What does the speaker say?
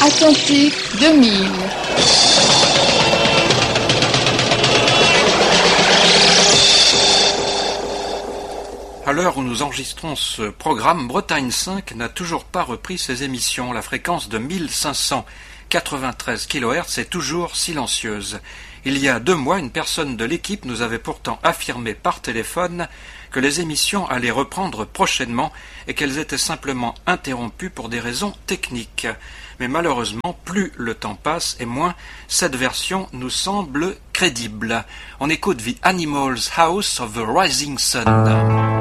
Atlantique 2000. À l'heure où nous enregistrons ce programme, Bretagne 5 n'a toujours pas repris ses émissions. La fréquence de 1593 kHz est toujours silencieuse. Il y a 2 mois, une personne de l'équipe nous avait pourtant affirmé par téléphone que les émissions allaient reprendre prochainement et qu'elles étaient simplement interrompues pour des raisons techniques. Mais malheureusement, plus le temps passe et moins cette version nous semble crédible. On écoute The Animals House of the Rising Sun.